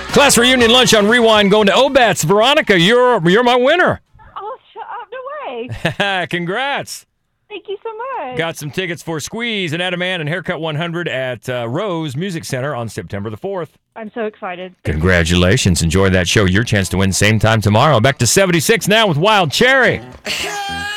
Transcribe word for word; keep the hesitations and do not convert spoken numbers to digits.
Class reunion lunch on Rewind going to Obats. Veronica, you're you're my winner. Oh, shut up. No way. Congrats. Thank you so much. Got some tickets for Squeeze and Adaman and Haircut one hundred at uh, Rose Music Center on September the fourth. I'm so excited. Congratulations. Enjoy that show. Your chance to win same time tomorrow. Back to seventy-six now with Wild Cherry.